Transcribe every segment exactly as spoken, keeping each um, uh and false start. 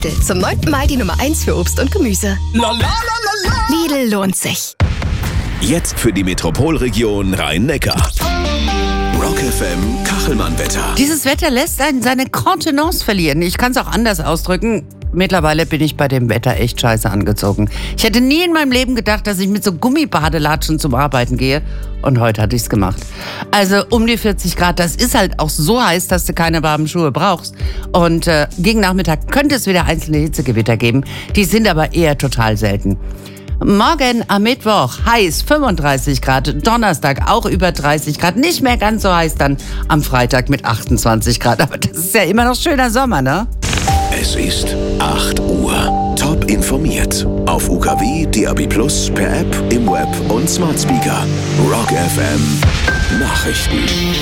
Zum neunten Mal die Nummer eins für Obst und Gemüse. La, la, la, la, la. Lidl lohnt sich. Jetzt für die Metropolregion Rhein-Neckar. Rock F M Kachelmann-Wetter. Dieses Wetter lässt einen seine Kontenance verlieren. Ich kann es auch anders ausdrücken. Mittlerweile bin ich bei dem Wetter echt scheiße angezogen. Ich hätte nie in meinem Leben gedacht, dass ich mit so Gummibadelatschen zum Arbeiten gehe. Und heute hatte ich es gemacht. Also um die vierzig Grad, das ist halt auch so heiß, dass du keine warmen Schuhe brauchst. Und äh, gegen Nachmittag könnte es wieder einzelne Hitzegewitter geben. Die sind aber eher total selten. Morgen am Mittwoch heiß, fünfunddreißig Grad, Donnerstag auch über dreißig Grad, nicht mehr ganz so heiß dann am Freitag mit achtundzwanzig Grad, aber das ist ja immer noch schöner Sommer, ne? Es ist acht Uhr. Top informiert. Auf U K W, D A B Plus, per App, im Web und Smart Speaker. Rock F M Nachrichten.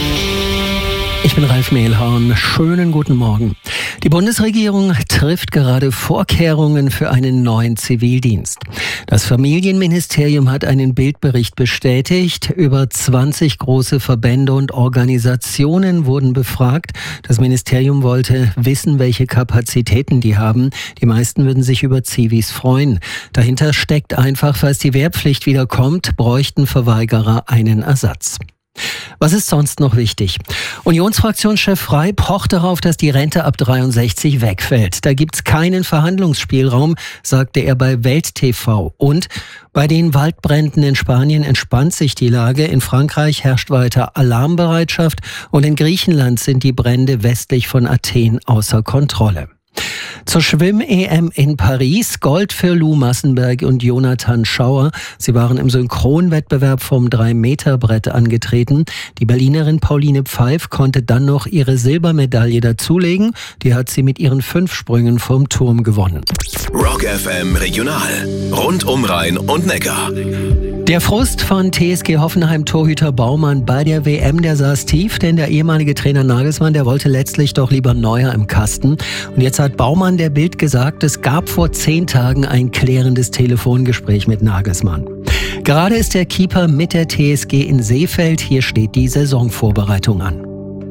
Ich bin Ralf Mehlhorn. Schönen guten Morgen. Die Bundesregierung trifft gerade Vorkehrungen für einen neuen Zivildienst. Das Familienministerium hat einen Bildbericht bestätigt. Über zwanzig große Verbände und Organisationen wurden befragt. Das Ministerium wollte wissen, welche Kapazitäten die haben. Die meisten würden sich über Zivis freuen. Dahinter steckt einfach, falls die Wehrpflicht wieder kommt, bräuchten Verweigerer einen Ersatz. Was ist sonst noch wichtig? Unionsfraktionschef Frey pocht darauf, dass die Rente ab dreiundsechzig wegfällt. Da gibt's keinen Verhandlungsspielraum, sagte er bei Welt T V. Und bei den Waldbränden in Spanien entspannt sich die Lage. In Frankreich herrscht weiter Alarmbereitschaft und in Griechenland sind die Brände westlich von Athen außer Kontrolle. Zur Schwimm-E M in Paris, Gold für Lou Massenberg und Jonathan Schauer. Sie waren im Synchronwettbewerb vom drei Meter Brett angetreten. Die Berlinerin Pauline Pfeif konnte dann noch ihre Silbermedaille dazulegen. Die hat sie mit ihren fünf Sprüngen vom Turm gewonnen. Rock F M Regional. Rund um Rhein und Neckar. Der Frust von T S G Hoffenheim-Torhüter Baumann bei der W M, der saß tief, denn der ehemalige Trainer Nagelsmann, der wollte letztlich doch lieber Neuer im Kasten. Und jetzt hat Baumann der Bild gesagt, es gab vor zehn Tagen ein klärendes Telefongespräch mit Nagelsmann. Gerade ist der Keeper mit der T S G in Seefeld. Hier steht die Saisonvorbereitung an.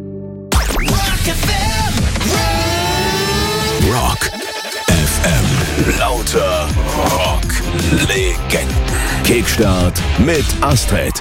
Rock F M. Lauter Rock-Legenden. Kickstart mit Astrid.